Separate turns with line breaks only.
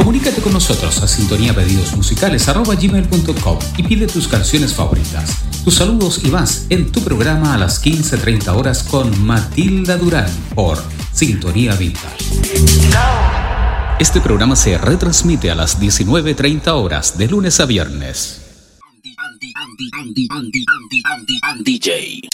Comunícate con nosotros a sintoniapedidosmusicales@gmail.com y pide tus canciones favoritas, tus saludos y más en tu programa a las 15:30 horas con Matilda Durán por Sintonía Vintage. Este programa se retransmite a las 19:30 horas de lunes a viernes. DJ